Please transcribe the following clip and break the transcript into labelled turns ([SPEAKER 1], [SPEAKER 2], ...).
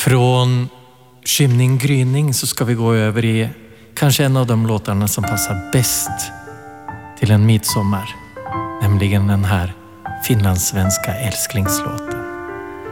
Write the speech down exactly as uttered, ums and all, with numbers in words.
[SPEAKER 1] Från skymning gryning så ska vi gå över i kanske en av de låtarna som passar bäst till en midsommar. Nämligen den här finlandssvenska älsklingslåten.